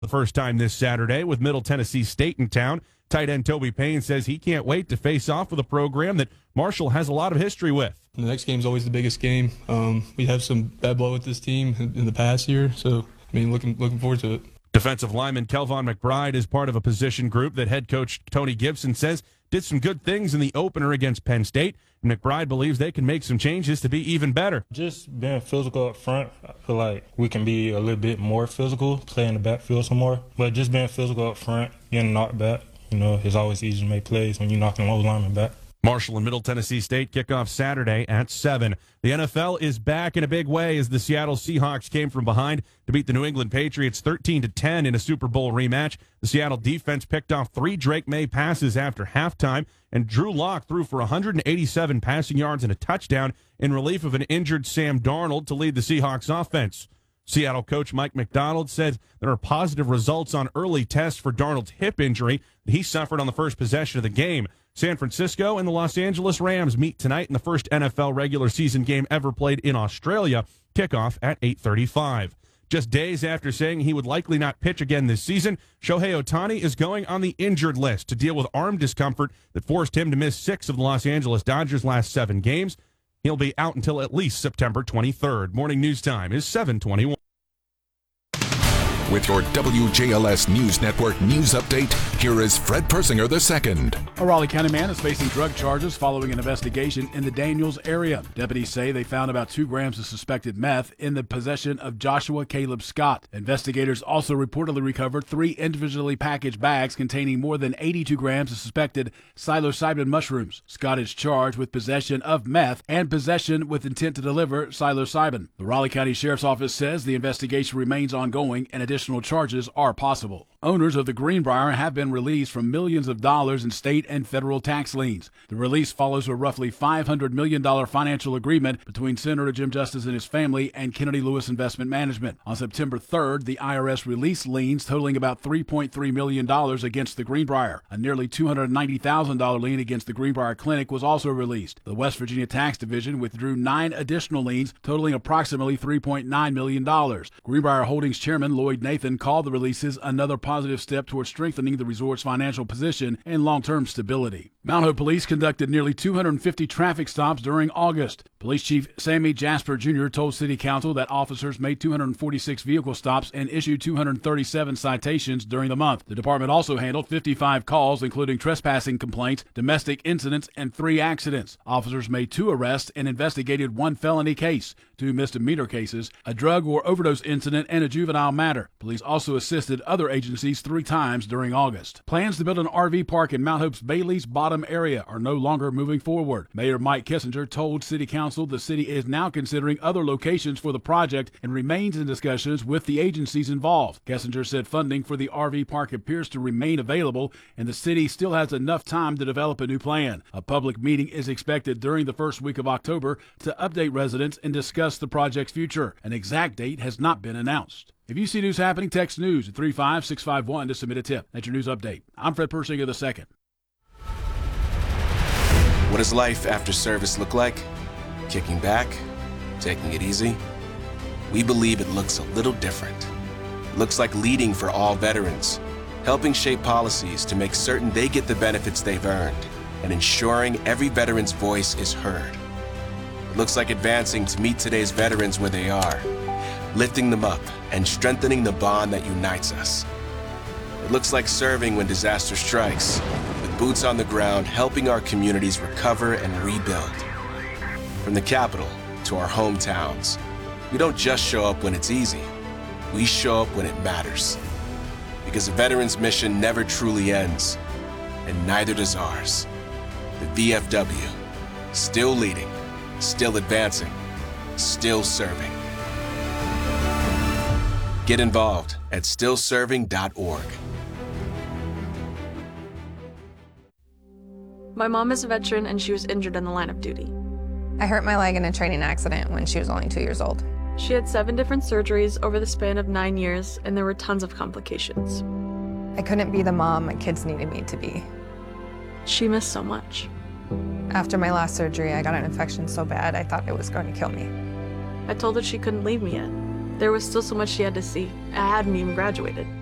The first time this Saturday with Middle Tennessee State in town. Tight end Toby Payne says he can't wait to face off with a program that Marshall has a lot of history with. The next game is always the biggest game. We have some bad blood with this team in the past year, so looking forward to it. Defensive lineman Kelvon McBride is part of a position group that head coach Tony Gibson says did some good things in the opener against Penn State. McBride believes they can make some changes to be even better. Just being physical up front, I feel like we can be a little bit more physical, play in the backfield some more. But just being physical up front, getting knocked back, it's always easy to make plays when you're knocking low linemen back. Marshall and Middle Tennessee State kick off Saturday at 7. The NFL is back in a big way as the Seattle Seahawks came from behind to beat the New England Patriots 13-10 in a Super Bowl rematch. The Seattle defense picked off 3 Drake May passes after halftime, and Drew Lock threw for 187 passing yards and a touchdown in relief of an injured Sam Darnold to lead the Seahawks offense. Seattle coach Mike McDonald said there are positive results on early tests for Darnold's hip injury that he suffered on the first possession of the game. San Francisco and the Los Angeles Rams meet tonight in the first NFL regular season game ever played in Australia. Kickoff at 8:35. Just days after saying he would likely not pitch again this season, Shohei Ohtani is going on the injured list to deal with arm discomfort that forced him to miss 6 of the Los Angeles Dodgers' last 7 games. He'll be out until at least September 23rd. Morning news time is 7:21. With your WJLS News Network news update, here is Fred Persinger II. A Raleigh County man is facing drug charges following an investigation in the Daniels area. Deputies say they found about 2 grams of suspected meth in the possession of Joshua Caleb Scott. Investigators also reportedly recovered 3 individually packaged bags containing more than 82 grams of suspected psilocybin mushrooms. Scott is charged with possession of meth and possession with intent to deliver psilocybin. The Raleigh County Sheriff's Office says the investigation remains ongoing and additional charges are possible. Owners of the Greenbrier have been released from millions of dollars in state and federal tax liens. The release follows a roughly $500 million financial agreement between Senator Jim Justice and his family and Kennedy Lewis Investment Management. On September 3rd, the IRS released liens totaling about $3.3 million against the Greenbrier. A nearly $290,000 lien against the Greenbrier Clinic was also released. The West Virginia Tax Division withdrew 9 additional liens totaling approximately $3.9 million. Greenbrier Holdings Chairman Lloyd Nathan called the releases another positive step towards strengthening the resort's financial position and long-term stability. Mount Hope Police conducted nearly 250 traffic stops during August. Police Chief Sammy Jasper Jr. told City Council that officers made 246 vehicle stops and issued 237 citations during the month. The department also handled 55 calls, including trespassing complaints, domestic incidents, and 3 accidents. Officers made 2 arrests and investigated 1 felony case, 2 misdemeanor cases, a drug or overdose incident, and a juvenile matter. Police also assisted other agencies 3 times during August. Plans to build an RV park in Mount Hope's Bailey's Bottom area are no longer moving forward. Mayor Mike Kissinger told City Council the city is now considering other locations for the project and remains in discussions with the agencies involved. Kissinger said funding for the RV park appears to remain available and the city still has enough time to develop a new plan. A public meeting is expected during the first week of October to update residents and discuss the project's future. An exact date has not been announced. If you see news happening, text news at 35651 to submit a tip. That's your news update. I'm Fred Persinger II. What does life after service look like? Kicking back? Taking it easy? We believe it looks a little different. It looks like leading for all veterans, helping shape policies to make certain they get the benefits they've earned, and ensuring every veteran's voice is heard. It looks like advancing to meet today's veterans where they are, lifting them up and strengthening the bond that unites us. It looks like serving when disaster strikes, with boots on the ground helping our communities recover and rebuild. From the Capitol to our hometowns, we don't just show up when it's easy, we show up when it matters. Because a veteran's mission never truly ends, and neither does ours. The VFW, still leading, still advancing, still serving. Get involved at stillserving.org. My mom is a veteran and she was injured in the line of duty. I hurt my leg in a training accident when she was only 2 years old. She had 7 different surgeries over the span of 9 years, and there were tons of complications. I couldn't be the mom my kids needed me to be. She missed so much. After my last surgery, I got an infection so bad I thought it was going to kill me. I told her she couldn't leave me yet. There was still so much she had to see. I hadn't even graduated.